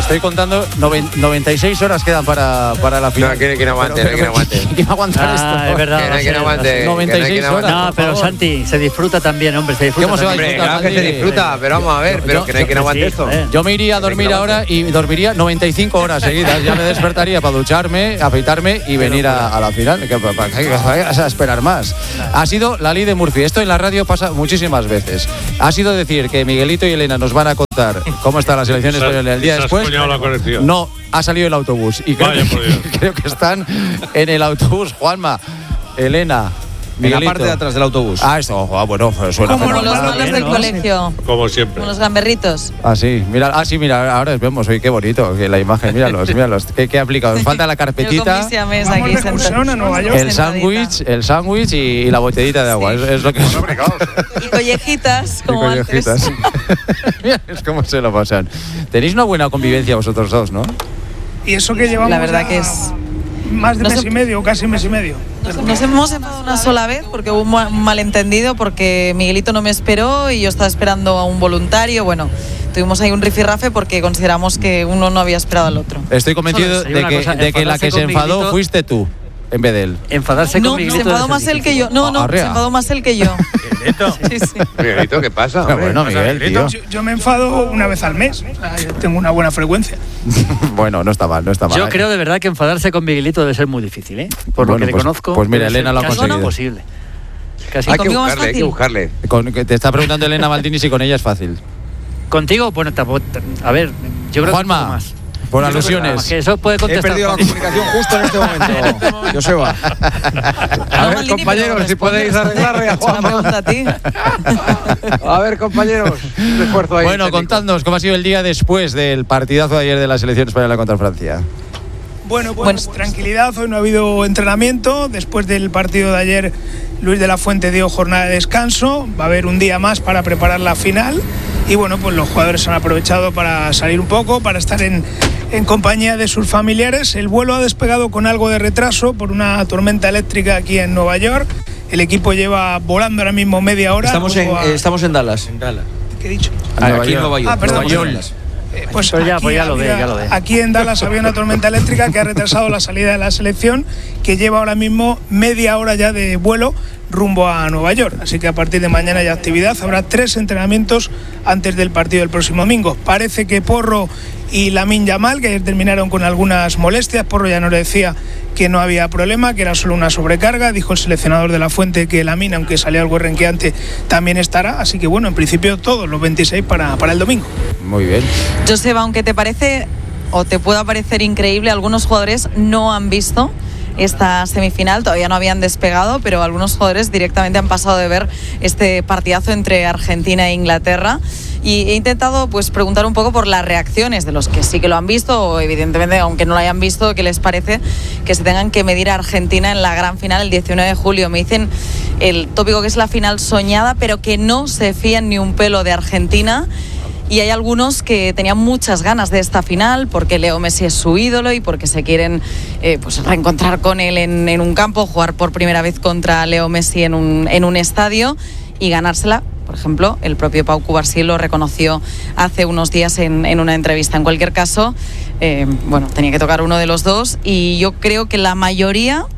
estoy contando 96 horas quedan para la final. No, que no aguante, ¿Quién va a aguantar esto? Es verdad. Que no aguante. 96 horas. No, pero Santi, se disfruta también, hombre. Se disfruta. ¿Cómo se va a Hombre, disfrutar? claro que se disfruta, pero vamos a ver, pero que no hay que no aguante esto. Yo me iría a dormir ahora y dormiría 95 horas seguidas. Ya me despertaría para ducharme, afeitarme y venir a la final. Que vas a esperar más. Ha sido la ley de Murphy. Esto en la radio pasa muchísimas veces. Ha sido decir que Miguelito y Elena nos van a contar cómo está la selección española el día después. No, ha salido el autobús. Y creo que están en el autobús, Juanma, Elena. En la parte de atrás del autobús. Esto, bueno, suena como fenomenal. los malos del colegio. Como siempre. Como los gamberritos. Mira, ahora les vemos, oye, qué bonito, que la imagen, míralos, ¿qué ha aplicado? Falta la carpetita, el sándwich y la botellita de agua, es lo que es. Y collejitas, como antes. Mira, es como se lo pasan. Tenéis una buena convivencia vosotros dos, ¿no? Y eso que llevamos la verdad que es más de mes y medio, casi mes y medio. Nos hemos enfadado una sola vez porque hubo un malentendido, porque Miguelito no me esperó y yo estaba esperando a un voluntario. Bueno, tuvimos ahí un rifirrafe porque consideramos que uno no había esperado al otro. Estoy convencido de que la que se enfadó fuiste tú, en vez de él. Enfadarse con Miguelito. No, se enfadó más él que yo. Se enfadó más él que yo. Sí. Miguelito, ¿qué pasa? Bueno, Miguel, tío. Yo me enfado una vez al mes. Tengo una buena frecuencia. Bueno, no está mal. Yo creo de verdad que enfadarse con Miguelito debe ser muy difícil, ¿eh? Por lo que le conozco. Pues mira, Elena lo ha conseguido. Imposible. Hay que buscarle. Te está preguntando Elena Maldini si con ella es fácil. Contigo, bueno, a ver, yo creo Juanma, que un poco más. Por alusiones. Que eso puede contestar. He perdido la comunicación justo en este momento. Joseba. A ver, compañeros, si podéis arreglarle a Juanma. Pregunta a ti. A ver, compañeros, un esfuerzo ahí. Bueno, contadnos cómo ha sido el día después del partidazo de ayer de la selección española contra Francia. Bueno, tranquilidad, hoy no ha habido entrenamiento. Después del partido de ayer, Luis de la Fuente dio jornada de descanso. Va a haber un día más para preparar la final. Y bueno, pues los jugadores han aprovechado para salir un poco, para estar en compañía de sus familiares. El vuelo ha despegado con algo de retraso por una tormenta eléctrica aquí en Nueva York. El equipo lleva volando ahora mismo media hora. Estamos en Dallas. ¿Qué he dicho? Aquí en Nueva York. Perdón. Pues ya lo ve. Aquí en Dallas había una tormenta eléctrica que ha retrasado la salida de la selección, que lleva ahora mismo media hora ya de vuelo rumbo a Nueva York. Así que a partir de mañana hay actividad. Habrá 3 entrenamientos antes del partido del próximo domingo. Parece que Porro y Lamine Yamal, que ayer terminaron con algunas molestias. Porro ya nos decía que no había problema, que era solo una sobrecarga. Dijo el seleccionador de la Fuente que Lamine, aunque salió algo renqueante, también estará. Así que bueno, en principio todos los 26 para el domingo. Muy bien. Joseba, aunque te parece o te pueda parecer increíble, algunos jugadores no han visto esta semifinal, todavía no habían despegado, pero algunos jugadores directamente han pasado de ver este partidazo entre Argentina e Inglaterra. Y he intentado pues preguntar un poco por las reacciones de los que sí que lo han visto, o evidentemente, aunque no lo hayan visto, ¿qué les parece que se tengan que medir a Argentina en la gran final el 19 de julio? Me dicen el tópico que es la final soñada, pero que no se fían ni un pelo de Argentina. Y hay algunos que tenían muchas ganas de esta final porque Leo Messi es su ídolo y porque se quieren pues reencontrar con él en un campo, jugar por primera vez contra Leo Messi en un estadio y ganársela. Por ejemplo, el propio Pau Cubarsí lo reconoció hace unos días en una entrevista. En cualquier caso, tenía que tocar uno de los dos y yo creo que la mayoría,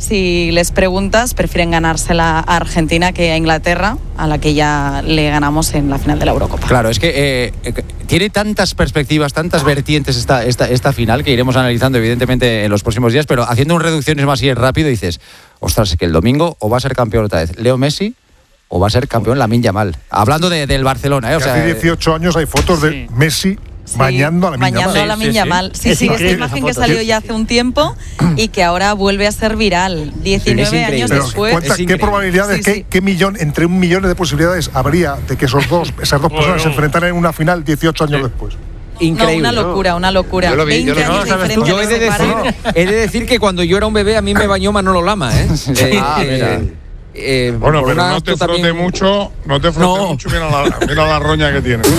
si les preguntas, prefieren ganársela a Argentina que a Inglaterra, a la que ya le ganamos en la final de la Eurocopa. Claro, es que tiene tantas perspectivas, tantas vertientes esta final que iremos analizando evidentemente en los próximos días, pero haciendo un reducciones más y rápido dices, ostras, es que el domingo o va a ser campeón otra vez Leo Messi o va a ser campeón Lamine Yamal. Hablando del Barcelona, o sea, hace 18 años hay fotos de Messi bañando a Lamine Yamal. Sí, esta imagen que salió ya hace un tiempo y que ahora vuelve a ser viral 19 años después. ¿Qué probabilidades, qué millón, entre 1 millón de posibilidades habría de que esas dos personas se enfrentaran en una final 18 años después? Increíble. No, una locura. Yo he de decir que cuando yo era un bebé a mí me bañó Manolo Lama, bueno, pero no te frote mucho, mucho, mira la roña que tiene.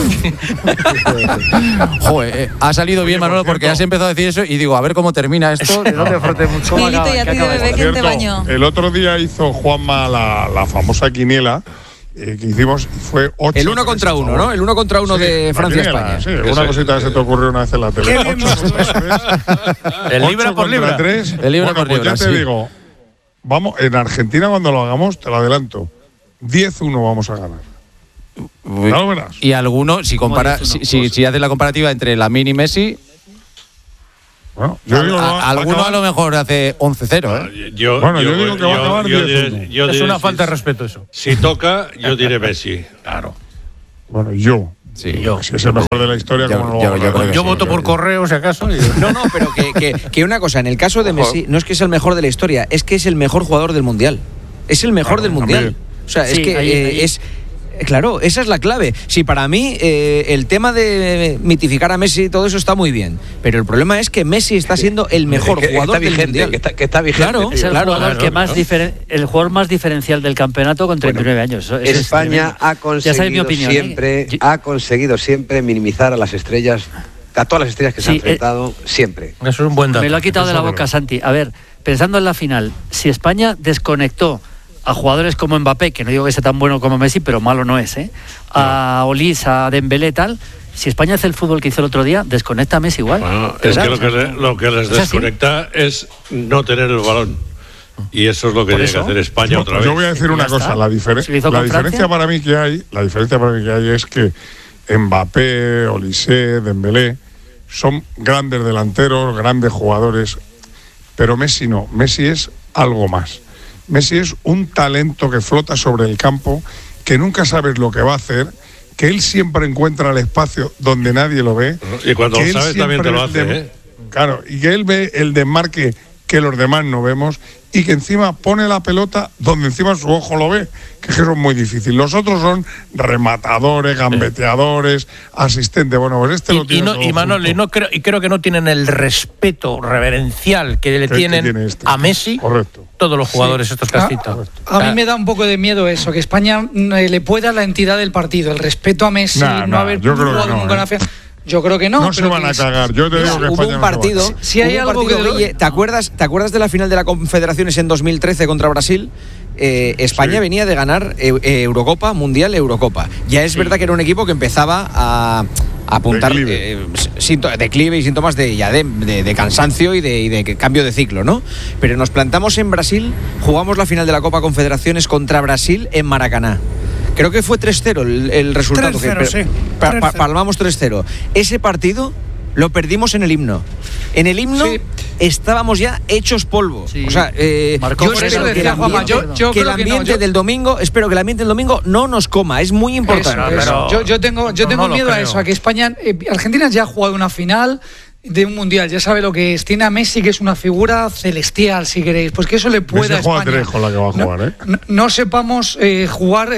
Joder, ha salido bien, Manolo, porque has empezado a decir eso y digo, a ver cómo termina esto. No te frote mucho. Miguelito, ¿y a ti de bebé quién te bañó? El otro día hizo Juanma la famosa quiniela que hicimos fue 8. El 1 contra 1, ¿no? El 1 contra 1 de Francia-España. Sí, una cosita que se te ocurrió una vez en la tele. El libra por libra. 3. El libra Bueno, por libra, pues ya te sí. digo, vamos, en Argentina cuando lo hagamos, te lo adelanto, 10-1 vamos a ganar. Ya lo verás. Y alguno, si compara, si haces la comparativa entre Lamine y Messi, Bueno, yo digo, alguno a lo mejor hace 11-0, ¿eh? Yo digo que va a acabar 10-1. Es una falta de respeto eso. Si toca, yo diré Messi. Claro. Bueno, yo. Sí, Si es el mejor de la historia, como no lo vamos a ganar. Yo voto por correo, si acaso. No, pero que una cosa, en el caso de Messi, no es que es el mejor de la historia, es que es el mejor jugador del Mundial. Es el mejor del Mundial. También. O sea, Sí, es que ahí. es... Claro, esa es la clave. Sí, para mí el tema de mitificar a Messi y todo eso está muy bien, pero el problema es que Messi está siendo el mejor jugador del Mundial. Que está vigente. Claro, Es el claro, jugador claro, más el jugador más diferencial del campeonato con 39 años. Eso es España tremendo. Ya sabéis mi opinión. ha conseguido siempre minimizar a las estrellas, a todas las estrellas que se han Sí, enfrentado, siempre. Eso es un buen dato. Me lo ha quitado de la boca, Santi. A ver, pensando en la final, si España desconectó a jugadores como Mbappé, que no digo que sea tan bueno como Messi, pero malo no es, ¿eh? A Olís, a Dembélé, tal. Si España hace el fútbol que hizo el otro día, desconecta a Messi igual. Bueno, es que lo que les desconecta es no tener el balón. Y eso es lo que tiene que hacer España otra vez. Yo voy a decir una cosa, la diferencia para mí que hay es que Mbappé, Olise, Dembélé son grandes delanteros, grandes jugadores, pero Messi no. Messi es algo más. Messi es un talento que flota sobre el campo, que nunca sabes lo que va a hacer, que él siempre encuentra el espacio donde nadie lo ve. Y cuando lo sabes también te lo hace, Claro, y que él ve el desmarque que los demás no vemos y que encima pone la pelota donde encima su ojo lo ve, que eso es muy difícil. Los otros son rematadores, gambeteadores, asistentes. Bueno, pues lo tiene todo y Manolo, creo que no tienen el respeto reverencial que le tienen a Messi. Correcto. Todos los jugadores estos que has citado. A mí me da un poco de miedo eso, que España le pueda la entidad del partido, el respeto a Messi, no haber jugado nunca una final. Yo creo que no. No se van a cagar. Yo te digo que hubo un partido. Si hay algo que ¿te acuerdas de la final de la Confederaciones en 2013 contra Brasil? España venía de ganar Eurocopa, Mundial, Eurocopa. Ya es verdad que era un equipo que empezaba a apuntar declive y síntomas de cansancio y de cambio de ciclo, ¿no? Pero nos plantamos en Brasil, jugamos la final de la Copa Confederaciones contra Brasil en Maracaná. Creo que fue 3-0 el resultado. 3-0, sí. Palmamos 3-0. Ese partido lo perdimos en el himno. En el himno estábamos ya hechos polvo. Sí. O sea, yo espero que el ambiente del domingo, espero que el ambiente del domingo no nos coma. Es muy importante. Eso. Yo tengo miedo a eso, a que España, Argentina ya ha jugado una final de un mundial, ya sabe lo que es. Tiene a Messi, que es una figura celestial, si queréis. Pues que eso le pueda a España. Messi juega 3 con la que va a jugar, no sepamos jugar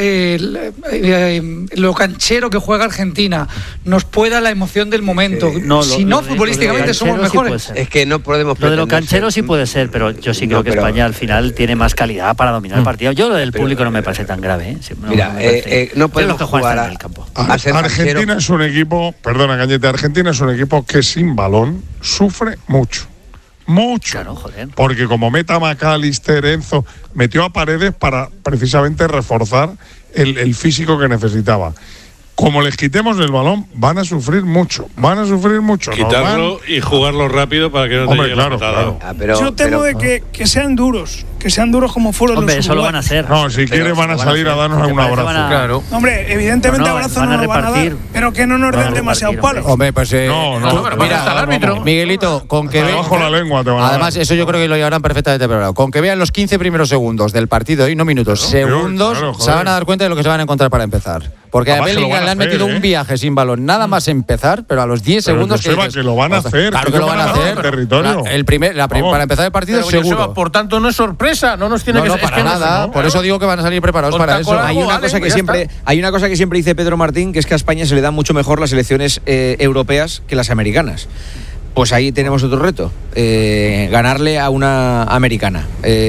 lo canchero que juega Argentina. Nos pueda la emoción del momento. Futbolísticamente somos mejores. Es que no podemos lo de lo canchero sí puede ser, pero yo sí creo que España al final tiene más calidad para dominar el partido. Yo lo del público no me parece tan grave. No podemos jugar en el campo. Argentina es un equipo, perdona Cañete, Argentina es un equipo que sin balón sufre mucho. Claro, joder. Porque como meta McAllister, Enzo, metió a Paredes para precisamente reforzar el físico que necesitaba. Como les quitemos el balón, van a sufrir mucho. Quitarlo y jugarlo rápido para que no te llegue la patada. Yo temo de que sean duros. Que sean duros como fueron los uruguayos. Eso lo van a hacer. No, si quieren van a salir a darnos un abrazo. Claro. Hombre, evidentemente abrazo no lo van a dar, pero que no nos den demasiado palo. Hombre, pues mira, Miguelito, con que vean bajo la lengua te van a dar. Además, eso yo creo que lo llevarán perfectamente preparado. Con que vean los 15 primeros segundos del partido, y no minutos, segundos, se van a dar cuenta de lo que se van a encontrar para empezar. Porque a Bellingham le han metido un viaje sin balón, nada más empezar, pero a los 10 segundos que lo van a hacer. Claro que lo van a hacer. Para empezar el partido, seguro. Por tanto, no es sorpresa, no nos tiene que ser. Para nada, por eso digo que van a salir preparados para eso. Hay una cosa que siempre dice Pedro Martín, que es que a España se le dan mucho mejor las selecciones europeas que las americanas. Pues ahí tenemos otro reto, ganarle a una americana.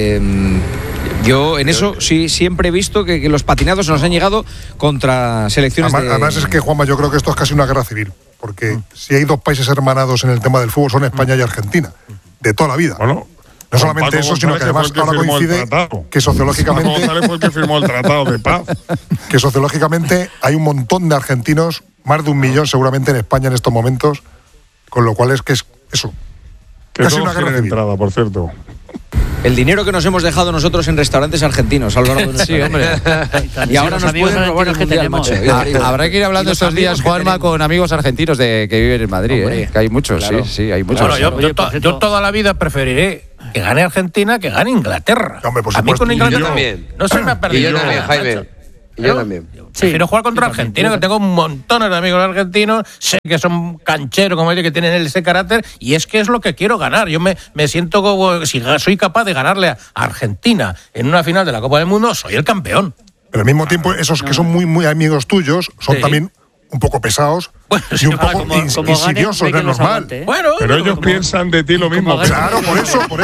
Yo en eso sí siempre he visto que los patinados nos han llegado contra selecciones además es que, Juanma, yo creo que esto es casi una guerra civil, porque si hay dos países hermanados en el tema del fútbol son España y Argentina, de toda la vida. Bueno, No solamente eso, sino que además ahora coincide que sociológicamente... González fue el que firmó el tratado de paz. Que sociológicamente hay un montón de argentinos, más de 1 millón seguramente en España en estos momentos, con lo cual es que es eso. Que casi una guerra de entrada, por cierto. El dinero que nos hemos dejado nosotros en restaurantes argentinos a lo largo de nuestra vida. hombre. Y ahora nos pueden robar el mundial, macho. Habrá que ir hablando estos días, Juanma, con amigos argentinos que viven en Madrid, que hay muchos, claro. sí, hay muchos. Bueno, yo toda la vida preferiré que gane Argentina que gane Inglaterra. Hombre, por a mí con Inglaterra también. No se me ha perdido. Y yo también, Jaime. Yo también. Prefiero jugar contra Argentina, que tengo un montón de amigos argentinos, sé que son cancheros, como ellos, que tienen ese carácter, y es que es lo que quiero ganar. Yo me siento como, si soy capaz de ganarle a Argentina en una final de la Copa del Mundo, soy el campeón. Pero al mismo tiempo, esos que son muy, muy amigos tuyos, son también un poco pesados y un poco insidiosos, no es normal. Pero ellos piensan de ti lo mismo. Claro, por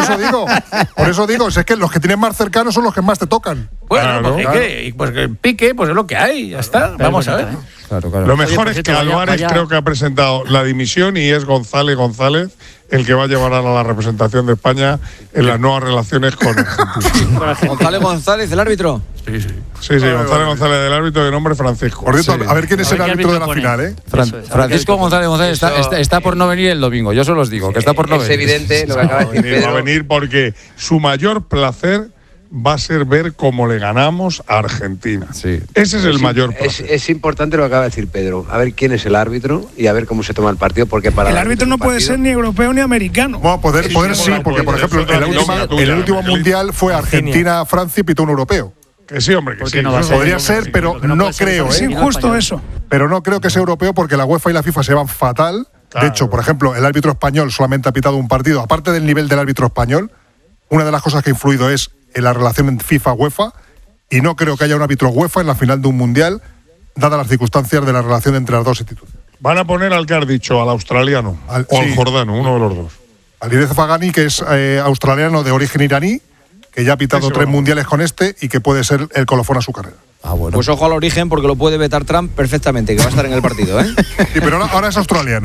eso digo, es que los que tienes más cercanos son los que más te tocan. Bueno, pues el pique, pues es lo que hay, ya está. Vamos a ver. Claro. Lo mejor es que Álvarez creo que ha presentado la dimisión y es González el que va a llevar a la representación de España en las nuevas relaciones con Argentina. González, el árbitro. Sí, González del árbitro de nombre Francisco. Por cierto, a ver quién es el árbitro de la final, ¿eh? Francisco González está por no venir el domingo, yo se los digo, que está por no venir. Es evidente lo que acaba de decir Pedro. Va a venir porque su mayor placer va a ser ver cómo le ganamos a Argentina. Sí. Ese es el mayor placer. Es importante lo que acaba de decir Pedro. A ver quién es el árbitro y a ver cómo se toma el partido. Porque para el árbitro no puede ser ni europeo ni americano. Bueno, poder sí, porque por ejemplo, el último mundial fue Argentina-Francia y pitó un europeo. Que sí, hombre, que sí. No podría ser, pero no creo. Es injusto eso. Pero no creo que sea europeo porque la UEFA y la FIFA se llevan fatal. Claro. De hecho, por ejemplo, el árbitro español solamente ha pitado un partido. Aparte del nivel del árbitro español, una de las cosas que ha influido es en la relación entre FIFA-UEFA, y no creo que haya un árbitro UEFA en la final de un mundial, dadas las circunstancias de la relación entre las dos instituciones. Van a poner al que has dicho, al australiano al jordano, uno de los dos. Al Idez Fagani, que es australiano de origen iraní, que ya ha pitado 3 mundiales con y que puede ser el colofón a su carrera. Bueno. Pues ojo al origen, porque lo puede vetar Trump perfectamente, que va a estar en el partido, ¿eh? Sí, pero ahora es australiano.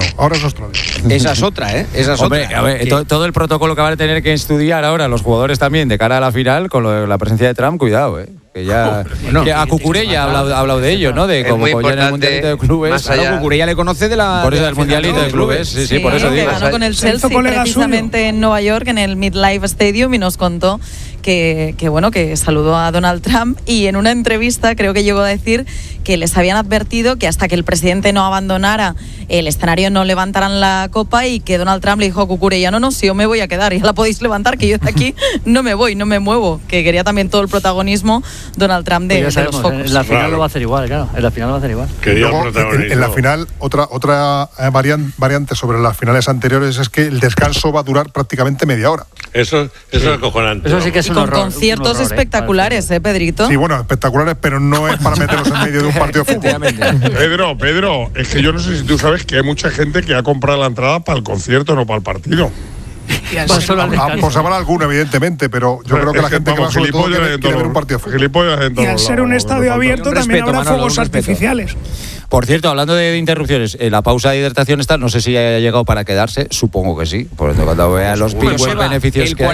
Esa es otra, ¿eh? Hombre, a ver, todo el protocolo que van a tener que estudiar ahora los jugadores también de cara a la final, con la presencia de Trump, cuidado, ¿eh? Que ya que a Cucurella ha hablado de ello, ¿no? De como ya en el Mundialito de Clubes. Claro, Cucurella le conoce por eso del Mundialito de Clubes. Sí, por eso digo. Ganó con el Chelsea precisamente en Nueva York, en el MetLife Stadium, y nos contó que saludó a Donald Trump, y en una entrevista creo que llegó a decir que les habían advertido que hasta que el presidente no abandonara el escenario no levantaran la copa, y que Donald Trump le dijo a Cucurella, no, si yo me voy a quedar, ya la podéis levantar, que yo de aquí no me voy, no me muevo, que quería también todo el protagonismo Donald Trump de los focos. En la final lo va a hacer igual, claro, en la final lo va a hacer igual. Luego, en la final, otra variante sobre las finales anteriores es que el descanso va a durar prácticamente media hora. Eso es acojonante. Eso sí que es un horror. Conciertos espectaculares, Pedrito. Sí, bueno, espectaculares, pero no es para meterlos en medio de un partido de fútbol. Pedro, es que yo no sé si tú sabes que hay mucha gente que ha comprado la entrada para el concierto, no para el partido. Pues habrá alguno, evidentemente, pero yo creo que la gente que va sobre todo quiere ver un partido de fútbol. Y al ser un estadio abierto también habrá fuegos artificiales. Por cierto, hablando de interrupciones, la pausa de hidratación está, no sé si haya llegado para quedarse, supongo que sí, por eso cuando vea los beneficios el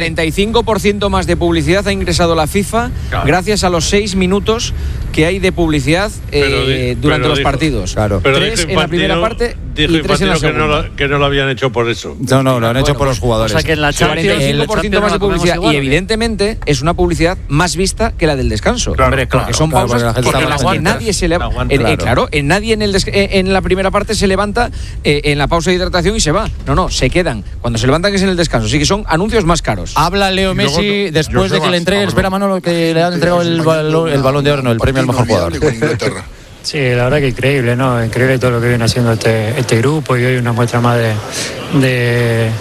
45% más de publicidad ha ingresado la FIFA gracias a los 6 minutos que hay de publicidad durante los partidos. Claro. 3 en la primera parte y 3 en la segunda. Que no lo habían hecho por eso. No, lo han hecho por los jugadores. O sea que en la Champions, 45% más de publicidad, y evidentemente es una publicidad más vista que la del descanso. Claro, porque son pausas en las que nadie se levanta. Nadie en la primera parte se levanta en la pausa de hidratación y se va. No, se quedan. Cuando se levantan es en el descanso. Así que son anuncios más caros. Habla Leo Messi después de que le entregue, espera Manolo, que le han entregado el balón de oro, no, el premio al mejor jugador. Sí, la verdad que increíble, ¿no? Increíble todo lo que viene haciendo este grupo, y hoy una muestra más de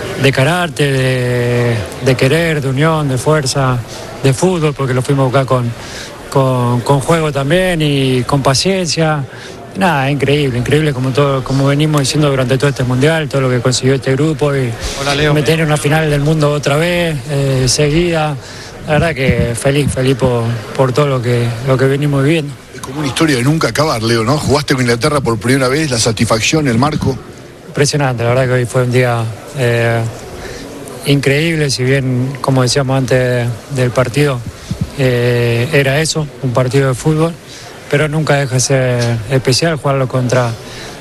carácter, de querer, de unión, de fuerza, de fútbol, porque lo fuimos a buscar con juego también y con paciencia. Nada, increíble como venimos diciendo durante todo este mundial, todo lo que consiguió este grupo, y meter en una final del mundo otra vez, seguida. La verdad que feliz por todo lo que venimos viviendo. Es como una historia de nunca acabar, Leo, ¿no? Jugaste con Inglaterra por primera vez, la satisfacción, el marco. Impresionante, la verdad que hoy fue un día increíble, si bien, como decíamos antes del partido, era eso, un partido de fútbol, pero nunca deja de ser especial jugarlo contra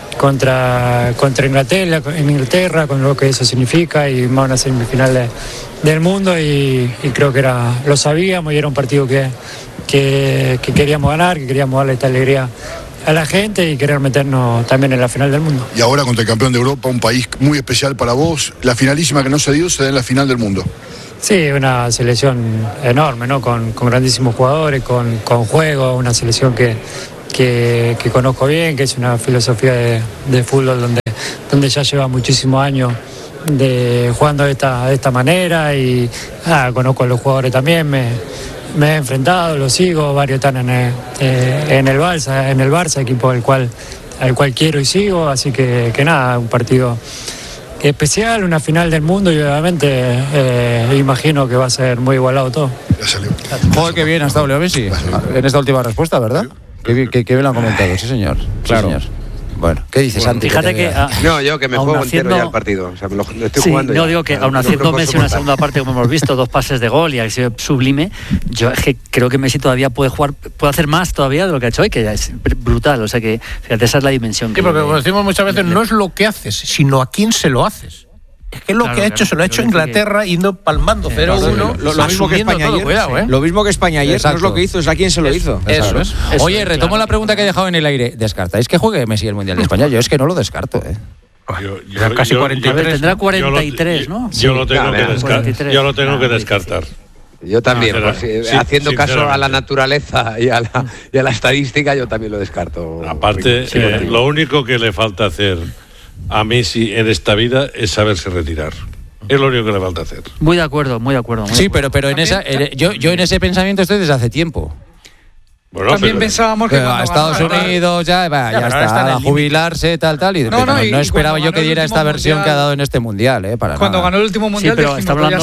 Inglaterra, con lo que eso significa, y más una semifinal del mundo, y creo que lo sabíamos, y era un partido que queríamos ganar, que queríamos darle esta alegría a la gente y querer meternos también en la final del mundo. Y ahora contra el campeón de Europa, un país muy especial para vos, la finalísima que no se dio se da en la final del mundo. Sí, una selección enorme, ¿no? Con grandísimos jugadores, con juego, una selección que conozco bien, que es una filosofía de fútbol donde ya lleva muchísimos años jugando de esta manera, y conozco a los jugadores también, me he enfrentado, los sigo, varios están en el Barça, equipo al cual quiero y sigo, así que nada, un partido especial, una final del mundo, y obviamente imagino que va a ser muy igualado todo. Ya salió. Joder, qué bien ha estado Leo Messi en esta última respuesta, ¿verdad? Qué bien lo han comentado, sí señor. Claro. Sí, señor. Bueno, ¿qué dices, Santi? Fíjate que... No, yo que me juego entero ya el partido. O sea, me lo estoy jugando. No, ya. digo que aún haciendo Messi una segunda parte, como hemos visto, 2 pases de gol y ha sido sublime, yo es que creo que Messi todavía puede hacer más todavía de lo que ha hecho hoy, que ya es brutal. O sea que, fíjate, esa es la dimensión. Sí, porque como decimos muchas veces, no es lo que haces, sino a quién se lo haces. Es que lo que ha hecho, se lo ha hecho Inglaterra, yendo palmando 0-1. Lo mismo que España ayer. Cuidado, Lo mismo que España ayer, no es lo que hizo, es a quién se lo hizo. Eso es. Oye, retomo la pregunta que he dejado en el aire. ¿Descartáis que juegue Messi el Mundial de España? Yo es que no lo descarto, Casi 43. Tendrá 43, ¿no? Yo lo tengo que descartar. Yo también, haciendo caso a la naturaleza y a la estadística, yo también lo descarto. Aparte, lo único que le falta hacer a Messi en esta vida es saberse retirar. Es lo único que le falta hacer. Muy de acuerdo. Sí, pero en yo en ese pensamiento estoy desde hace tiempo. Bueno, también pensábamos que a Estados Unidos ya está, a jubilarse, tal, y no esperaba yo que diera esta versión que ha dado en este Mundial, cuando ganó el último Mundial, pero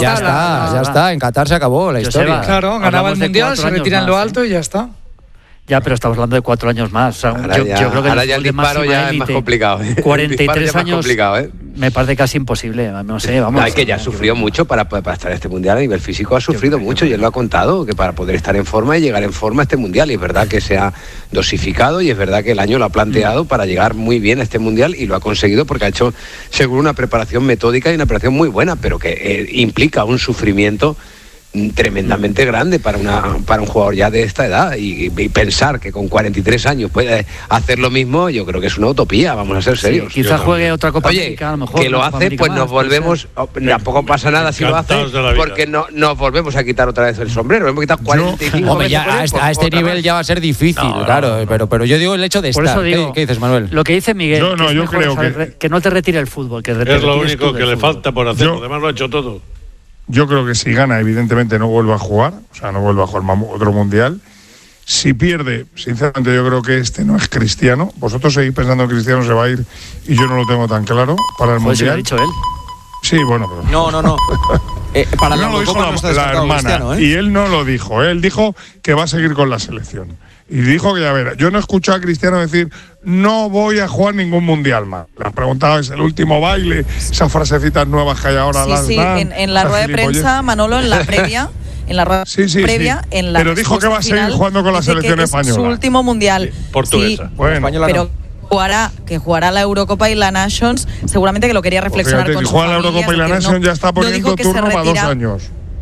ya está, en Qatar se acabó la historia. Claro, ganaba el Mundial, se retira en lo alto y ya está. Ya, pero estamos hablando de 4 años más. O sea, yo creo que ahora ya el disparo ya es más complicado. 43 años me parece casi imposible. No sé, vamos. Hay que ya sufrió mucho para estar en este Mundial a nivel físico. Ha sufrido mucho y él lo ha contado, que para poder estar en forma y llegar en forma a este Mundial. Y es verdad que se ha dosificado y es verdad que el año lo ha planteado para llegar muy bien a este Mundial y lo ha conseguido porque ha hecho seguro una preparación metódica y una preparación muy buena, pero que implica un sufrimiento tremendamente grande para un jugador ya de esta edad y pensar que con 43 años puede hacer lo mismo, yo creo que es una utopía, vamos a ser serios. Sí, quizás juegue otra Copa América, a lo mejor. Que lo hace, pues nos volvemos, tampoco pasa nada si lo hace, porque nos volvemos a quitar otra vez el sombrero, hemos quitado 45 Hombre, ya a este nivel ya va a ser difícil, claro, pero yo digo el hecho de estar. ¿Qué dices, Manuel? Lo que dice Miguel, yo creo que no te retire el fútbol, que es lo único que le falta por hacer, además lo ha hecho todo. Yo creo que si gana, evidentemente no vuelve a jugar, no vuelve a jugar otro Mundial. Si pierde, sinceramente yo creo que este no es Cristiano. Vosotros seguís pensando que Cristiano se va a ir y yo no lo tengo tan claro para el Mundial. Lo ha dicho él. Sí, bueno, pero... No. Para no lo dijo la hermana, y él no lo dijo. Él dijo que va a seguir con la selección. Y dijo que, a ver, yo no he escuchado a Cristiano decir no voy a jugar ningún Mundial más. Le han preguntado, ¿es el último baile? Esas frasecitas nuevas que hay ahora. En la rueda de prensa, Manolo, en la previa... En la rueda previa, en la pero dijo que va a seguir jugando con la selección española. Es su último Mundial. Portuguesa. Sí, bueno, pero jugará la Eurocopa y la Nations, seguramente que lo quería reflexionar con su familia. Si juega la Eurocopa y la Nations ya está poniendo turno para 2 años.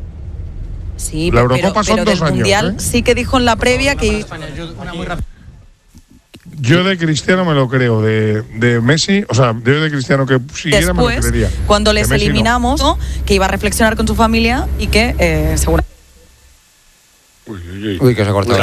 Sí, la Eurocopa son 2 años. Mundial sí que dijo en la previa que... Yo de Cristiano me lo creo, de Messi, o sea, yo de Cristiano que siguiera me lo creería. Cuando les eliminamos, que iba a reflexionar con su familia y que seguramente... Uy, que se ha cortado.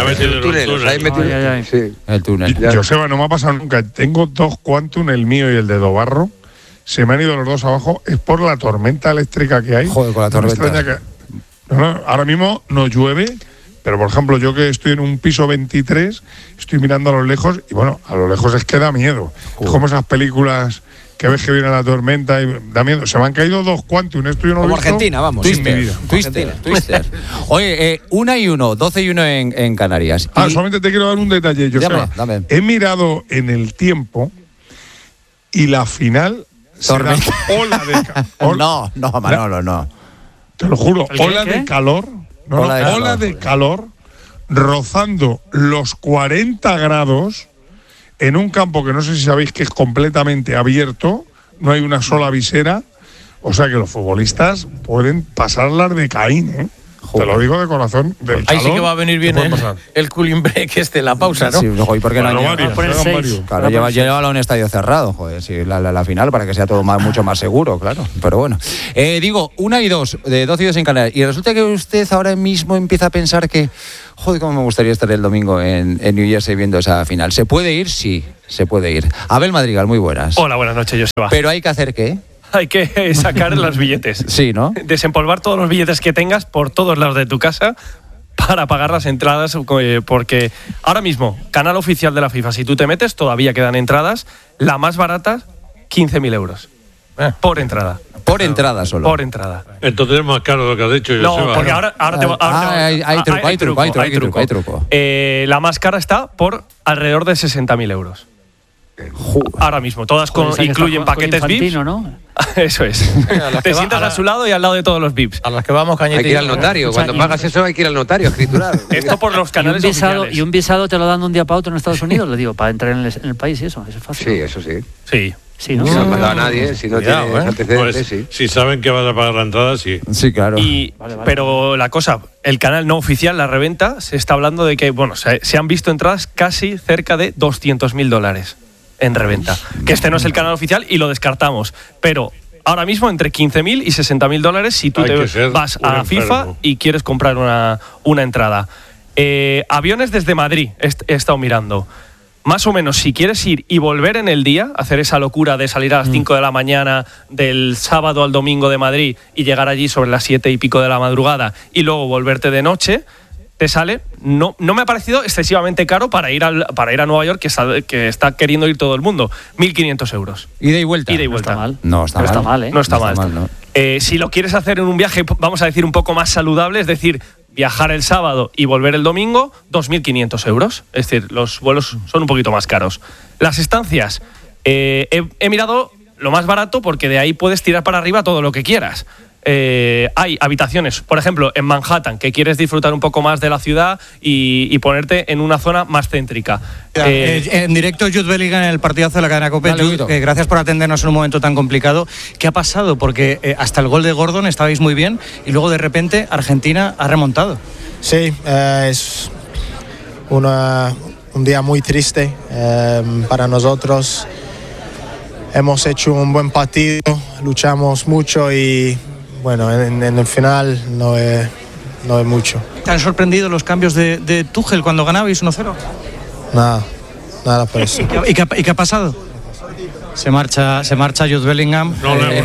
El túnel. Joseba, no me ha pasado nunca. Tengo 2 Quantum, el mío y el de Dobarro. Se me han ido los 2 abajo. Es por la tormenta eléctrica que hay. Joder, con la tormenta. Ahora mismo no llueve, pero por ejemplo, yo que estoy en un piso 23, estoy mirando a lo lejos y bueno, a lo lejos es que da miedo. Es como esas películas que ves que viene la tormenta y da miedo. Se me han caído 2 Quantum, esto yo no lo he visto. Como Argentina, vamos. Twister. Oye, 1-1, 12-1 en Canarias. Solamente te quiero dar un detalle, Joseba. Dame. He mirado en el tiempo y la final será ola de No, Manolo, no. Te lo juro, ola de calor. Ola de calor rozando los 40 grados en un campo que no sé si sabéis que es completamente abierto, no hay una sola visera, o sea que los futbolistas pueden pasarlas de Caín, ¿eh? Te lo digo de corazón. Del ahí calor, sí que va a venir bien el cooling break la pausa, ¿no? Sí, ¿y por qué no varios. Claro, llévalo a un estadio cerrado, joder, sí, la final, para que sea todo mucho más seguro, claro. Pero bueno. Digo, 1 y 2, de 12 y 2 en Canarias. Y resulta que usted ahora mismo empieza a pensar que, joder, cómo me gustaría estar el domingo en New Jersey viendo esa final. ¿Se puede ir? Sí, se puede ir. Abel Madrigal, muy buenas. Hola, buenas noches, Joseba. Pero hay que hacer ¿qué? Hay que sacar los billetes. Sí, ¿no? Desempolvar todos los billetes que tengas por todos lados de tu casa para pagar las entradas, porque ahora mismo, canal oficial de la FIFA, si tú te metes, todavía quedan entradas. La más barata, 15.000 euros. Por entrada. Por entrada solo. Por entrada. Entonces es más caro lo que has dicho. No, porque ahora hay truco. La más cara está por alrededor de 60.000 euros. Ahora mismo, todas incluyen paquetes VIPs, ¿no? Eso es. Te sientas a su lado y al lado de todos los VIPs. A los que vamos cañete. Hay que ir al notario. Cuando pagas eso hay que ir al notario a escriturar. Esto por los canales oficiales. ¿Y un visado te lo dan de un día para otro en Estados Unidos? Le digo, para entrar en el país y eso es fácil. Sí, eso sí. Sí. Sí, ¿no? Si no has mandado a nadie, si no tienes antecedentes, pues, sí. Si saben que vas a pagar la entrada, sí. Sí, claro. Pero la cosa, el canal no oficial, la reventa, se está hablando de que, bueno, se han visto entradas casi cerca de $200.000 en reventa. Que este no es el canal oficial y lo descartamos. Pero ahora mismo entre $15.000 y $60.000 si tú te vas a FIFA y quieres comprar una entrada. Aviones desde Madrid, he estado mirando. Más o menos, si quieres ir y volver en el día, hacer esa locura de salir a las 5 de la mañana del sábado al domingo de Madrid y llegar allí sobre las 7 y pico de la madrugada y luego volverte de noche, te sale, no me ha parecido excesivamente caro para ir a Nueva York, que está queriendo ir todo el mundo. 1.500 euros. ¿Ida y vuelta? No está mal. No está mal. No está mal. Si lo quieres hacer en un viaje, vamos a decir, un poco más saludable, es decir, viajar el sábado y volver el domingo, 2.500 euros. Es decir, los vuelos son un poquito más caros. Las estancias, he mirado lo más barato porque de ahí puedes tirar para arriba todo lo que quieras. Hay habitaciones, por ejemplo, en Manhattan, que quieres disfrutar un poco más de la ciudad y ponerte en una zona más céntrica. En directo, Jude Bellingham en el partidazo de la cadena COPE. Jude, gracias por atendernos en un momento tan complicado. ¿Qué ha pasado? Porque hasta el gol de Gordon estabais muy bien y luego de repente Argentina ha remontado. Sí, es un día muy triste para nosotros. Hemos hecho un buen partido, luchamos mucho y bueno, en el final no es mucho. ¿Te han sorprendido los cambios de Tuchel cuando ganabais 1-0? Nada por eso. ¿Y qué ha pasado? Se marcha Jude Bellingham.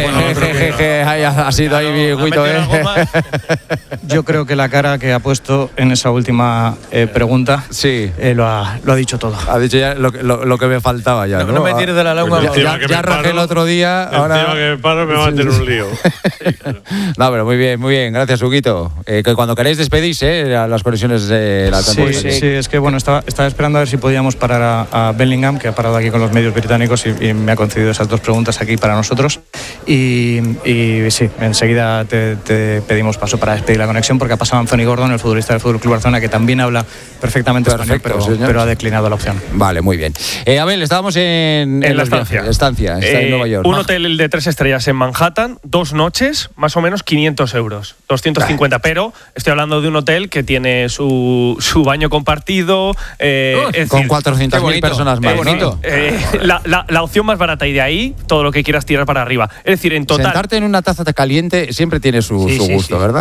Ha sido ahí Guito, Yo creo que la cara que ha puesto en esa última pregunta lo ha dicho todo. Ha dicho ya lo que me faltaba ya. No me tires de la lengua. Ya rajé el otro día. Ahora que me paro me va a tener un lío. No, pero muy bien. Gracias, Huguito. Que cuando queréis despedís, las conexiones de la temporada. Sí, es que bueno, estaba esperando a ver si podíamos parar a Bellingham, que ha parado aquí con los medios británicos y me ha concedido esas 2 preguntas aquí para nosotros. Y sí, enseguida te pedimos paso para despedir la conexión, porque ha pasado Anthony Gordon, el futbolista del FC Barcelona, que también habla perfectamente español, pero ha declinado la opción. Vale, muy bien. Abel, estábamos en la estancia. Está en Nueva York. Un hotel de 3 estrellas en Manhattan, 2 noches, más o menos 500 euros, 250. Pero estoy hablando de un hotel que tiene su baño compartido. Con 400.000 personas más. ¿No? La opción más barata, y de ahí todo lo que quieras tirar para arriba. Es decir, en total. Sentarte en una taza caliente siempre tiene su gusto, ¿verdad?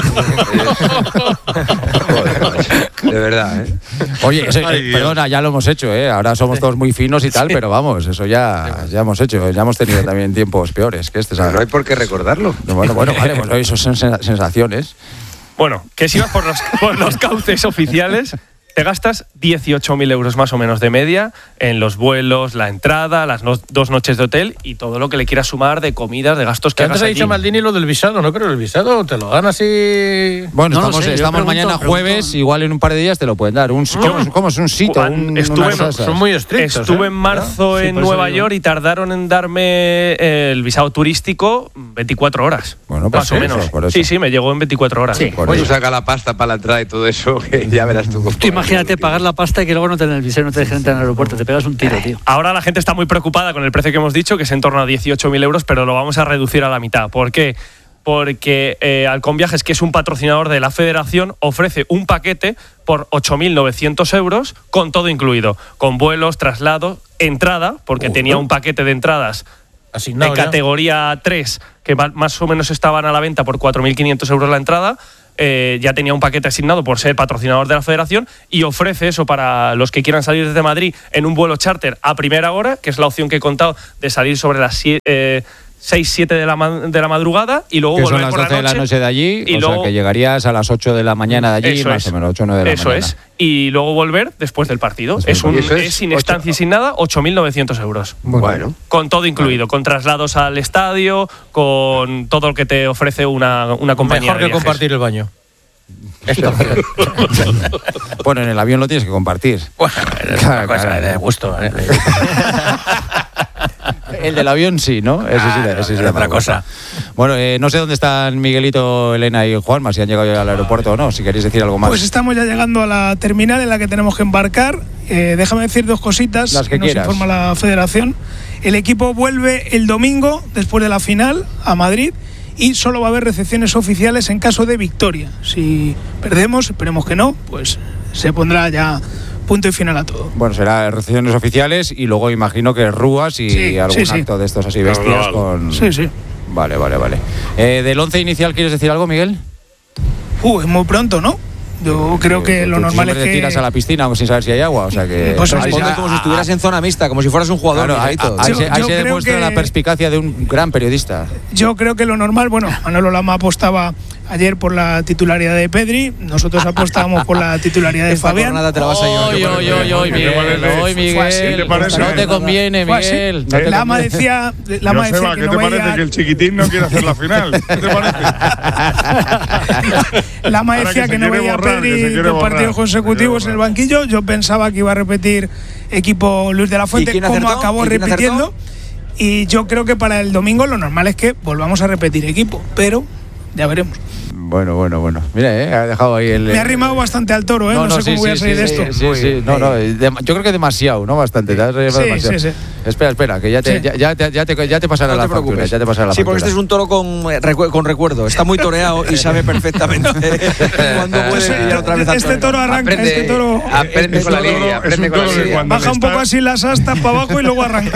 De verdad, Oye, perdona, ya lo hemos hecho, ahora somos todos muy finos y tal, pero vamos, eso ya hemos hecho, ya hemos tenido también tiempos peores que este, ¿sabes? No hay por qué recordarlo. Bueno, vale, pues eso son sensaciones. Bueno, que si vas por los cauces oficiales, te gastas 18.000 euros más o menos de media en los vuelos, la entrada, las 2 noches de hotel y todo lo que le quieras sumar de comidas, de gastos que antes hagas ha dicho Maldini lo del visado, no creo, el visado te lo dan así. Bueno, estamos mañana jueves, igual en un par de días te lo pueden dar. ¿Cómo es un sitio? Son muy estrictos. Estuve en marzo en Nueva York y tardaron en darme el visado turístico 24 horas. Bueno, más o menos. Sí, me llegó en 24 horas. Sí, tú saca la pasta para la entrada y todo eso, que ya verás tú. Imagínate pagar la pasta y que luego no tener el visado, no te dejen entrar en el aeropuerto, te pegas un tiro, tío. Ahora la gente está muy preocupada con el precio que hemos dicho, que es en torno a 18.000 euros, pero lo vamos a reducir a la mitad. ¿Por qué? Porque Halcón Viajes, que es un patrocinador de la federación, ofrece un paquete por 8.900 euros con todo incluido, con vuelos, traslados, entrada, porque tenía un paquete de entradas asignado de categoría 3 que más o menos estaban a la venta por 4.500 euros la entrada. Ya tenía un paquete asignado por ser patrocinador de la federación y ofrece eso para los que quieran salir desde Madrid en un vuelo charter a primera hora, que es la opción que he contado de salir sobre las 6-7 de la madrugada y luego volver por la noche. Que son las 12 de la noche de allí, o sea que llegarías a las 8 de la mañana de allí, más o menos 8 o 9 de la mañana. Eso es, y luego volver después del partido. Es sin estancia y sin nada, 8.900 euros. Bueno. Con todo incluido, con traslados al estadio, con todo lo que te ofrece una compañía. Mejor que compartir el baño. Bueno, en el avión lo tienes que compartir. Bueno, es una cosa de gusto. El del avión sí, ¿no? Ese sí, otra cosa. Bueno, no sé dónde están Miguelito, Elena y Juanma, si han llegado ya al aeropuerto o no, si queréis decir algo más. Pues estamos ya llegando a la terminal en la que tenemos que embarcar. Déjame decir 2 cositas. Las que nos quieras. informa la federación. El equipo vuelve el domingo, después de la final, a Madrid. Y solo va a haber recepciones oficiales en caso de victoria. Si perdemos, esperemos que no, pues se pondrá ya punto y final a todo. Bueno, será recepciones oficiales y luego imagino que rúas y algún acto de estos así bestias con... Sí. Vale. ¿Del 11 inicial quieres decir algo, Miguel? Es muy pronto, ¿no? Yo creo que lo normal es que... te tiras a la piscina sin saber si hay agua, o sea que... Pues responde como si estuvieras en zona mixta, como si fueras un jugador. Claro, ahí se demuestra la perspicacia de un gran periodista. Yo creo que lo normal, Manolo Lama apostaba ayer por la titularidad de Pedri, nosotros apostábamos por la titularidad de Fabián. Nada te la vas a llevar. Miguel, no te conviene, Miguel. Lama decía que ¿qué te parece que el chiquitín no quiere hacer la final? ¿Qué te parece? Lama decía que no veía a Pedri 2 partidos consecutivos en el banquillo. Yo pensaba que iba a repetir equipo Luis de la Fuente, como acabó repitiendo. Y yo creo que para el domingo lo normal es que volvamos a repetir equipo, pero ya veremos. Bueno. Mira, ha dejado ahí el... Me ha arrimado bastante al toro, no sé cómo voy a salir de esto. Sí. Yo creo que demasiado, ¿no? Bastante. Sí. Espera, que ya te pasará la factura. Ya te pasará la factura. Porque este es un toro con recuerdo. Está muy toreado y sabe perfectamente cuándo puede pillar otra vez al Este toro arranca, Aprende con la línea. Baja un poco así las astas para abajo y luego arranca.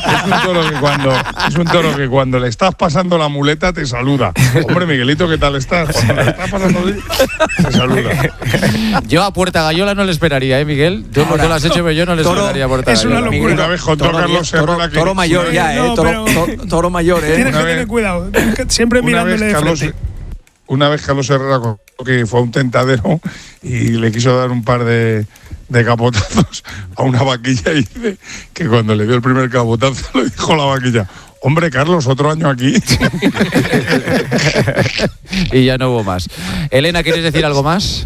Es un toro que cuando le estás pasando la muleta te saluda. Hombre, Miguelito, ¿qué tal estás? Cuando le estás pasando te saluda. Yo a Puerta Gallola no le esperaría, Miguel. Yo porque lo has hecho, pero yo no le esperaría a Puerta Gallola. Es una locura. Una vez contó Carlos Herrera que... Toro mayor ya, toro mayor, Tienes que tener cuidado. Siempre mirándole de frente. Una vez Carlos Herrera contó que fue a un tentadero y le quiso dar un par de capotazos a una vaquilla y dice que cuando le dio el primer capotazo le dijo a la vaquilla: hombre, Carlos, otro año aquí. Y ya no hubo más. Elena, ¿quieres decir algo más?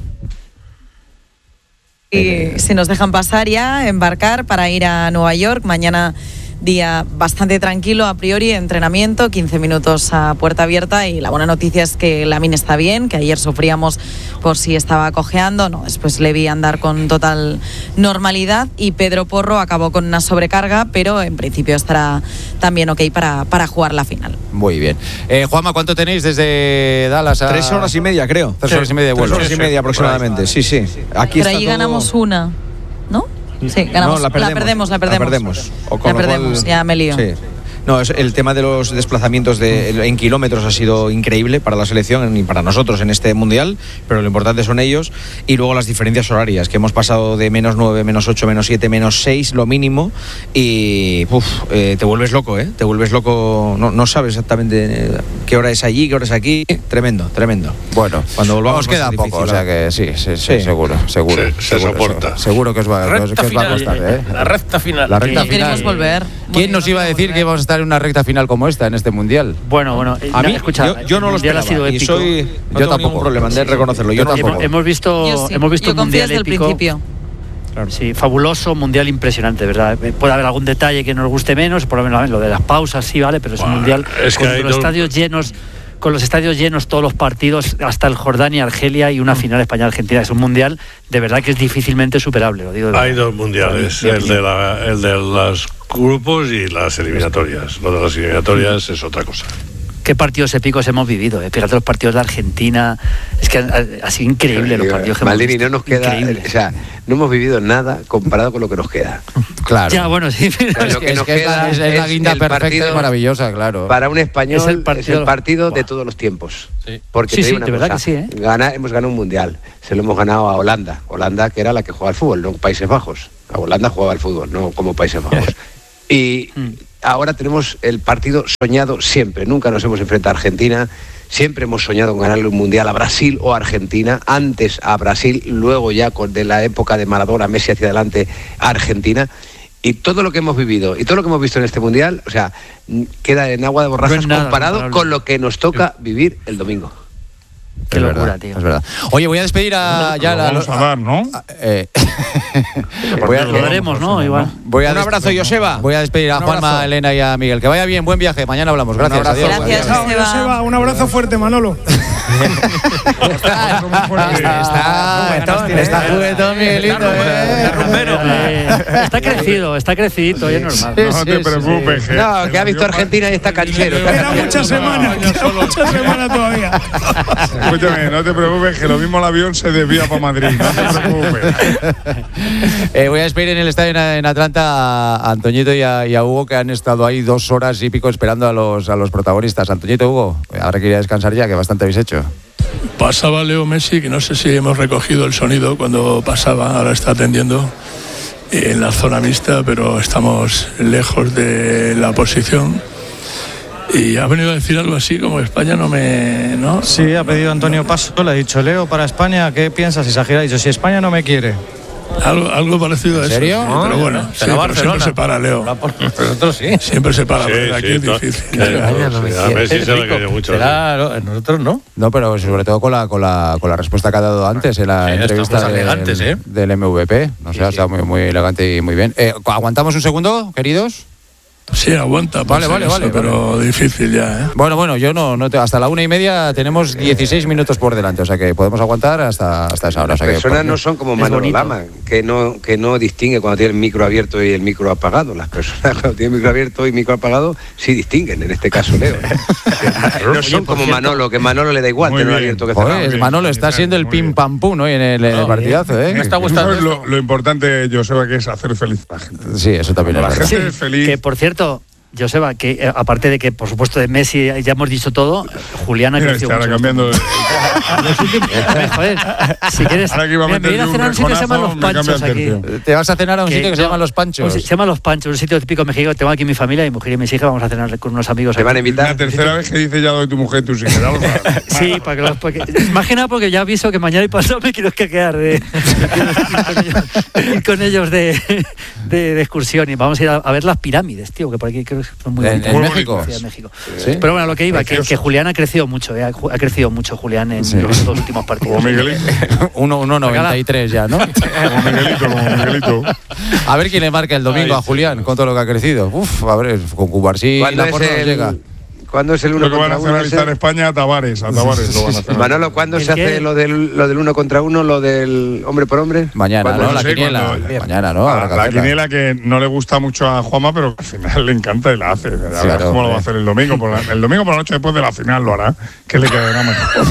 Y si nos dejan pasar ya, embarcar para ir a Nueva York. Mañana día bastante tranquilo a priori, entrenamiento, 15 minutos a puerta abierta, y la buena noticia es que Lamine está bien, que ayer sufríamos por si estaba cojeando, después le vi andar con total normalidad, y Pedro Porro acabó con una sobrecarga, pero en principio estará también ok para jugar la final. Muy bien. Juanma, ¿cuánto tenéis desde Dallas a...? 3 horas y media, creo. 3 horas y media de vuelo. 3 horas y media aproximadamente, sí. Aquí pero ahí ganamos una, ¿no? Sí, ganamos. No, la perdemos. Ya me lío. Sí. No, el tema de los desplazamientos en kilómetros ha sido increíble para la selección y para nosotros en este mundial, pero lo importante son ellos, y luego las diferencias horarias, que hemos pasado de -9, -8, -7, -6 lo mínimo, y te vuelves loco, te vuelves loco, no sabes exactamente qué hora es allí, qué hora es aquí. Tremendo. Bueno, cuando volvamos os queda poco, o sea que sí, seguro. Se soporta. Seguro que os va a costar, ¿eh? La recta final. La recta final. Queremos volver. ¿Quién nos iba a decir que íbamos a estar en una recta final como esta en este mundial? Bueno, a mí, escucha, yo no lo esperaba. Ha sido épico. No tengo ningún problema de reconocerlo. Yo tampoco. Hemos visto un mundial desde el épico. principio. Claro. Sí, fabuloso, mundial impresionante, ¿verdad? Puede haber algún detalle que nos guste menos, por lo menos lo de las pausas sí, ¿vale? Pero es un mundial con los estadios llenos. Con los estadios llenos, todos los partidos, hasta el Jordania-Argelia y una final España-Argentina. Es un mundial de verdad que es difícilmente superable, lo digo. Hay dos mundiales, el de los grupos y las eliminatorias. Lo de las eliminatorias es otra cosa. Qué partidos épicos hemos vivido, Fíjate los partidos de Argentina, es que ha sido increíble los partidos que Maldini, hemos visto. no nos queda, o sea, no hemos vivido nada comparado con lo que nos queda. Claro. Ya, bueno, sí. Lo que nos queda es la guinda perfecta partido, y maravillosa, claro. Para un español es el partido de Wow. todos los tiempos. Sí. Porque Sí, te digo de una verdad cosa, que sí, hemos ganado un mundial, se lo hemos ganado a Holanda. Holanda que era la que jugaba al fútbol, no Países Bajos. A Holanda jugaba al fútbol, no como Países Bajos. Y ahora tenemos el partido soñado siempre. Nunca nos hemos enfrentado a Argentina. Siempre hemos soñado con ganarle un mundial a Brasil o a Argentina. Antes a Brasil, luego ya de la época de Maradona, Messi hacia adelante, a Argentina. Y todo lo que hemos vivido y todo lo que hemos visto en este mundial, o sea, queda en agua de borrajas comparado con lo que nos toca vivir el domingo. Qué locura, tío. Es verdad. Oye, voy a despedir a vamos a dar, ¿no? Lo daremos, ¿no? Igual. Un abrazo, Joseba. Voy a despedir a Juanma, a Elena y a Miguel. Que vaya bien, buen viaje. Mañana hablamos. Gracias. Adiós. Gracias, Chao, Joseba. Un abrazo fuerte, Manolo. Está juguetón, Miguelito. Está crecido, y es normal. No te preocupes. No, que ha visto Argentina y está canchero. Queda muchas semanas todavía. Escúchame, no te preocupes, que lo mismo el avión se desvía para Madrid. No te preocupes. Voy a despedir en el estadio en Atlanta a Antoñito y a Hugo, que han estado ahí 2 horas y pico esperando a los protagonistas. Antoñito, Hugo, ahora quería descansar ya, que bastante habéis hecho. Pasaba Leo Messi, que no sé si hemos recogido el sonido cuando pasaba, ahora está atendiendo en la zona mixta, pero estamos lejos de la posición. Y ha venido a decir algo así como España ¿no? Sí, ha pedido Antonio Paso, le ha dicho, Leo, para España, ¿qué piensas? Y se ha girado y ha dicho, si España no me quiere. Algo parecido a eso. ¿En serio? Sí, pero bueno, siempre se para, Leo. Nosotros sí. Siempre se para, pero aquí es difícil. A Messi se le cayó mucho. Nosotros no. No, pero sobre todo con la respuesta que ha dado antes en la entrevista del MVP. No sé, ha estado muy elegante y muy bien. ¿Aguantamos un segundo, queridos? Sí, aguanta. Vale, pero difícil ya, ¿eh? Bueno, yo no hasta la 1:30 tenemos 16 minutos por delante, o sea que podemos aguantar hasta esa hora. Las personas no son como Manolo Lama, que no distingue cuando tiene el micro abierto y el micro apagado. Las personas cuando tienen micro abierto y micro apagado sí distinguen, en este caso Leo. No son como Manolo, que Manolo le da igual tener abierto que cerrado. Manolo está siendo el pim pam pum, ¿no? En el partidazo, ¿eh? Me está gustando. Lo importante, Joseba, que es hacer feliz a la gente. Sí, eso también es verdad. La gente es feliz. Que por cierto, Joseba, que aparte de que por supuesto de Messi ya hemos dicho todo, Julián ha crecido mucho. Cambiando Joder, si quieres, ahora que iba a me voy a cenar a un sitio que se llama Los Panchos aquí. Te vas a cenar a un sitio que se llama Los Panchos. Se llama Los Panchos, un sitio típico mexicano. Tengo aquí mi familia, mi mujer y mis hijas, vamos a cenar con unos amigos. ¿Te van a invitar? La tercera vez que dice ya doy tu mujer y tus hijas. Sí, porque más que nada porque ya aviso que mañana y pasado me quiero quedar de ir con ellos de excursión y vamos a ir a ver las pirámides, tío, que por aquí creo que son muy bonitas. ¿En México? Sí, en México. ¿Sí? Pero bueno, lo que iba, que Julián ha crecido mucho, ha crecido mucho Julián en los dos últimos partidos. Como Miguelito. 1.93 ya, ¿no? Como Miguelito. A ver quién le marca el domingo a Julián con todo lo que ha crecido. A ver, con Cubarsí la porra nos llega. ¿Cuándo es el 1 contra 1? Lo que van a nacionalizar España a Tavares lo van a hacer. Manolo, ¿cuándo se hace lo del 1 contra 1, lo del hombre por hombre? Mañana, ¿no? La quiniela. Mañana, ¿no? La quiniela que no le gusta mucho a Juanma, pero al final le encanta y la hace. A ver cómo lo va a hacer el domingo. El domingo por la noche después de la final lo hará, que le quedará mejor.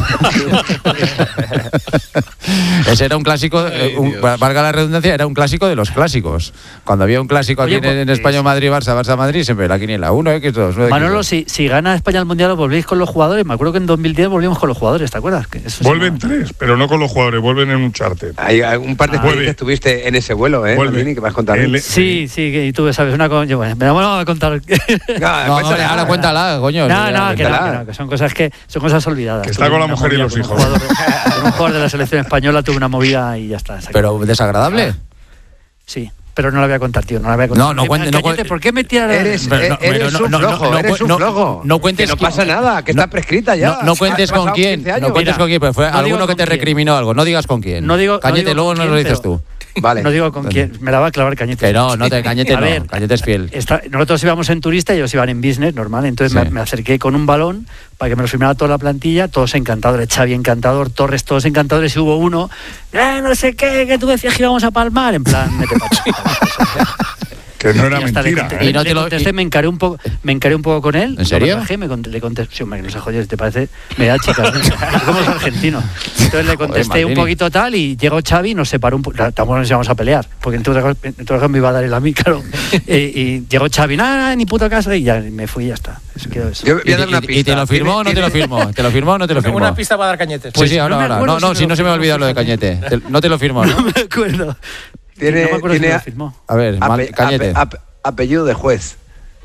Ese era un clásico, valga la redundancia, era un clásico de los clásicos. Cuando había un clásico aquí en España, Madrid, Barça, Madrid, siempre la quiniela 1, X2. Manolo, si ganas a España al Mundial, volvéis con los jugadores. Me acuerdo que en 2010 volvimos con los jugadores, ¿te acuerdas? Que eso vuelven 3, pero no con los jugadores, vuelven en un charter. Hay un par de jugadores que estuviste en ese vuelo, Maldini, que vas a contar. Sí, y tú sabes una cosa. Bueno, me vamos a contar. Ahora cuéntala, coño. Que son cosas olvidadas. Que está con la mujer y los hijos. Un jugador de la selección española tuvo una movida y ya está. Pero desagradable. Sí. Pero no la voy a contar, tío. No la voy a contar. No cuentes. ¿Por qué me tiras? Eres un flojo. No cuentes. Que no pasa nada, que está prescrita ya. No cuentes con quién. No cuentes con quién, pero fue alguno que te recriminó algo. No digas con quién. Cañete, luego nos lo dices tú. Vale. No digo con quién. Me la va a clavar Cañete. Que Cañete no. Cañete es fiel. Nosotros íbamos en turista y ellos iban en business, normal. Entonces me acerqué con un balón para que me lo firmara toda la plantilla, todos encantadores, Xavi encantador, Torres, todos encantadores, y hubo uno, no sé qué, que tú decías que íbamos a palmar, en plan, mete pacho. Que no era mentira. Y no te lo contesté, me encaré un poco con él. ¿En serio? Le contesté, sí, hombre, no se joder, ¿te parece? Me da chica, como es argentino. Entonces le contesté un poquito tal y llegó Xavi, nos separó un poco, tampoco nos íbamos a pelear, porque en todo caso me iba a dar el a mí, claro. Y llegó Xavi, ni puto caso, y ya me fui y ya está. Eso quedó eso. ¿Y te lo firmó o no te lo firmó? ¿Te lo firmó o no te lo firmó? Una pista para dar Cañete. Sí, ahora. No, si no se me ha olvidado lo de Cañete. No te lo firmó, ¿no? No me acuerdo. Tiene, a ver, Cañete. Apellido de juez.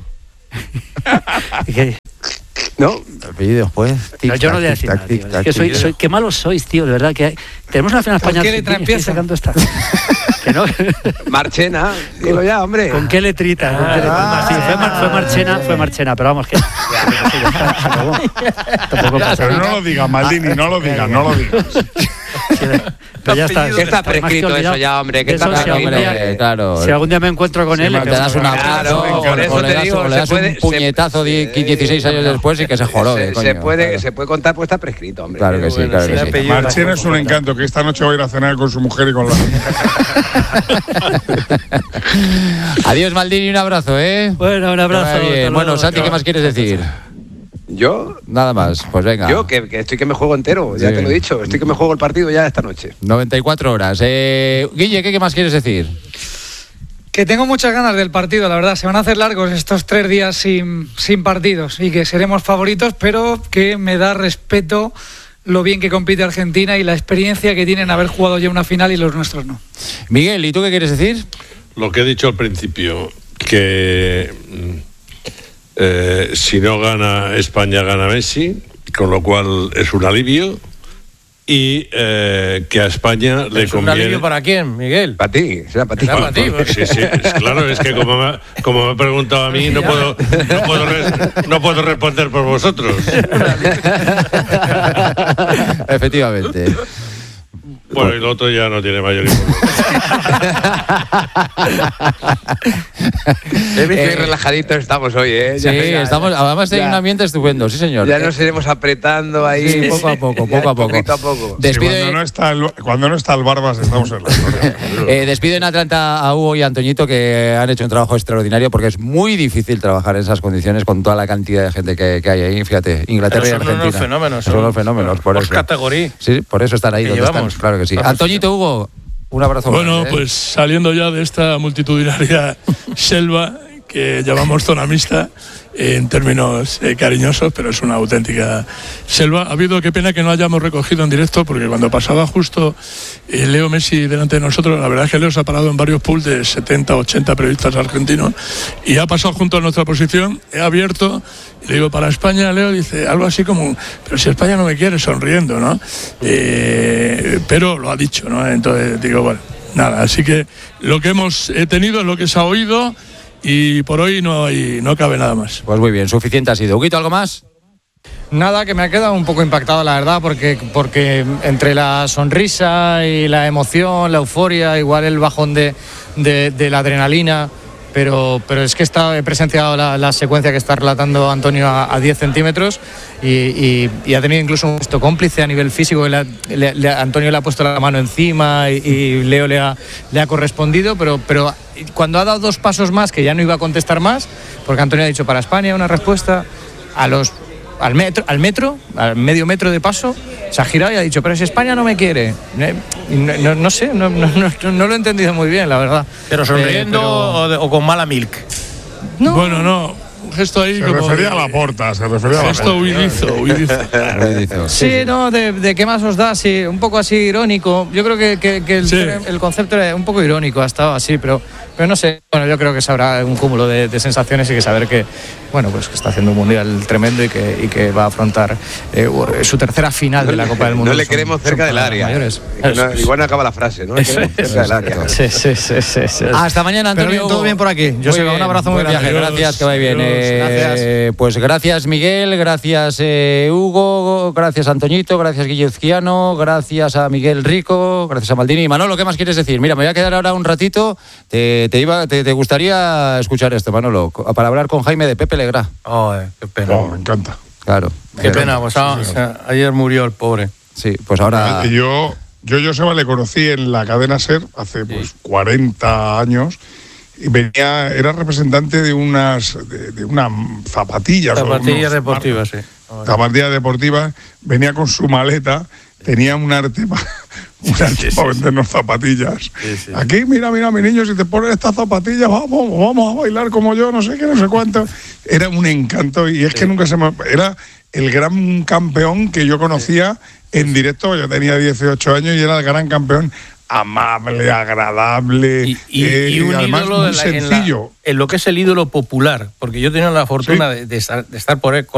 ¿No? Apellido de juez. No, yo no voy a decir nada, tío. Es que qué malos sois, tío, de verdad. Que tenemos una final España. ¿Con qué letra empieza? Sacando esta. Que no. Marchena, dilo ya, hombre. ¿Con qué letrita? Sí, fue Marchena, pero vamos que. Pero no lo digas, Maldini, no lo digas. Pero ya está. Que está prescrito eso ya, hombre. Que está prescrito. Claro. Si algún día me encuentro con él, te das un abrazo, o le das un puñetazo 16 años después y que se jorobe. Se puede contar, pues está prescrito, hombre. Claro que sí. Marchena es un encanto, que esta noche va a ir a cenar con su mujer y con la Adiós, Maldini, un abrazo, Bueno, un abrazo. Bueno, Santi, ¿qué más quieres decir? ¿Yo? Nada más, pues venga. Yo, que estoy que me juego entero, ya te lo he dicho. Estoy que me juego el partido ya esta noche. 94 horas. Guille, ¿qué más quieres decir? Que tengo muchas ganas del partido, la verdad. Se van a hacer largos estos 3 días sin partidos y que seremos favoritos, pero que me da respeto lo bien que compite Argentina y la experiencia que tienen haber jugado ya una final y los nuestros no. Miguel, ¿y tú qué quieres decir? Lo que he dicho al principio, que si no gana España, gana Messi, con lo cual es un alivio. Y que a España le conviene. ¿Un alivio para quién, Miguel? Para ti, será para ti. Sí, claro, es que como me ha preguntado a mí, no puedo responder por vosotros. Efectivamente. Bueno, y lo otro ya no tiene mayor importancia. Relajaditos estamos hoy, Sí, estamos. Además hay un ambiente estupendo, sí, señor. Ya nos iremos apretando ahí. Sí, poco a poco. Poquito a poco. Cuando no está el Barbas, estamos en la historia. Despido en Atlanta a Hugo y a Antoñito, que han hecho un trabajo extraordinario, porque es muy difícil trabajar en esas condiciones con toda la cantidad de gente que hay ahí. Fíjate, Inglaterra y Argentina. Son unos fenómenos. Por eso. Categoría. Sí, por eso están ahí donde están. Claro que sí. Antoñito, Hugo, un abrazo. Bueno, pues saliendo ya de esta multitudinaria selva que llamamos zona mixta, en términos cariñosos, pero es una auténtica selva. Ha habido, qué pena que no hayamos recogido en directo, porque cuando pasaba justo Leo Messi delante de nosotros, la verdad es que Leo se ha parado en varios pools de 70, 80 periodistas argentinos y ha pasado junto a nuestra posición. He abierto y le digo, para España, Leo dice algo así como, pero si España no me quiere, sonriendo, ¿no? Pero lo ha dicho, ¿no? Entonces digo, bueno, nada, así que lo que hemos tenido es lo que se ha oído. Y por hoy no cabe nada más. Pues muy bien, suficiente ha sido. ¿Huguito, algo más? Nada, que me ha quedado un poco impactado, la verdad, porque entre la sonrisa y la emoción, la euforia, igual el bajón de la adrenalina, pero es que he presenciado la secuencia que está relatando Antonio a 10 centímetros y ha tenido incluso un gesto cómplice a nivel físico. Antonio le ha puesto la mano encima y Leo le ha correspondido, pero cuando ha dado 2 pasos más, que ya no iba a contestar más, porque Antonio ha dicho para España una respuesta, al medio metro de paso, se ha girado y ha dicho, pero si España no me quiere. No sé, no lo he entendido muy bien, la verdad. ¿Pero sonriendo o con mala milk? No. Bueno, no. Un gesto ahí se como... refería a Laporta, se refería a gesto huidizo. Sí, no, de qué más os da, sí, un poco así irónico. Yo creo que el concepto era un poco irónico, ha estado así, pero no sé. Bueno, yo creo que sabrá un cúmulo de sensaciones y que saber que, bueno, pues que está haciendo un mundial tremendo y que va a afrontar su tercera final de la Copa del Mundo. No le queremos cerca del área. Igual no acaba la frase, ¿no? Le queremos cerca del área. Sí. Hasta mañana, Antonio. Pero bien, todo bien por aquí. Yo sé, un abrazo muy grande. Gracias, que vaya bien. Gracias. Pues gracias, Miguel, gracias, Hugo, gracias, Antoñito, gracias, Guillezquiano, gracias a Miguel Rico, gracias a Maldini. Manolo, ¿qué más quieres decir? Mira, me voy a quedar ahora un ratito. Te gustaría escuchar esto, Manolo, para hablar con Jaime de Pepe Legrá. Qué pena. Me encanta. Claro. Qué pena, pues ayer murió el pobre. Sí, pues ahora... Yo Joseba le conocí en la cadena SER hace 40 años y era representante de unas zapatillas. Zapatillas deportivas, sí. Zapatillas deportivas, venía con su maleta, tenía un arte para vendernos zapatillas. Sí. Aquí, mira, mi niño, si te pones estas zapatillas, vamos a bailar como yo, no sé qué, no sé cuánto. Era un encanto y es que nunca era el gran campeón que yo conocía en directo. Yo tenía 18 años y era el gran campeón, amable, agradable y un además ídolo muy sencillo. en lo que es el ídolo popular, porque yo he tenido la fortuna de estar por él